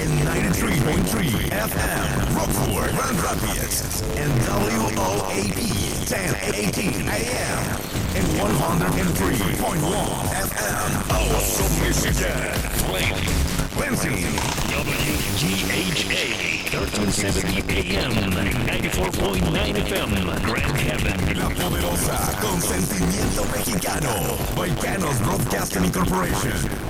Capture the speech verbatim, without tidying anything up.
and ninety-three point three F M, Rockford, Grand Rapids, and W O A P ten eighteen A M, and one oh three point one F M, Awesome Michigan, Lansing, W G H A thirteen seventy A M, ninety-four point nine F M, Grand Haven, La Poderosa, con sentimiento mexicano, Volcanos Broadcasting Corporation.